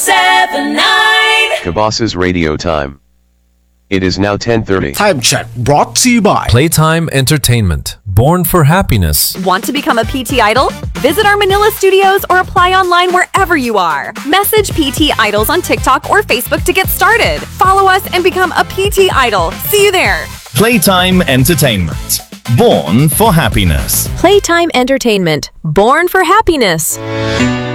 979 Kabas's Radio Time. It is now 10:30. Time check brought to you by Playtime Entertainment, born for happiness. Want to become a PT Idol? Visit our Manila studios or apply online wherever you are. Message PT Idols on TikTok or Facebook to get started. Follow us and become a PT Idol. See you there. Playtime Entertainment, born for happiness. Playtime Entertainment, born for happiness.